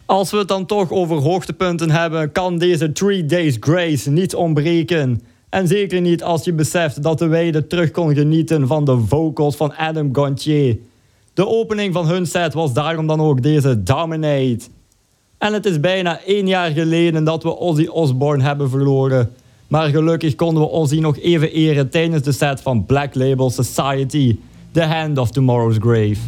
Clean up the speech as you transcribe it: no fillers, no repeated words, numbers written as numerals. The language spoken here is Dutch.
Als we het dan toch over hoogtepunten hebben, kan deze 3 Days Grace niet ontbreken. En zeker niet als je beseft dat de wereld terug kon genieten van de vocals van Adam Gontier. De opening van hun set was daarom dan ook deze Dominate. En het is bijna 1 jaar geleden dat we Ozzy Osbourne hebben verloren. Maar gelukkig konden we Ozzy nog even eren tijdens de set van Black Label Society, The Hand of Tomorrow's Grave.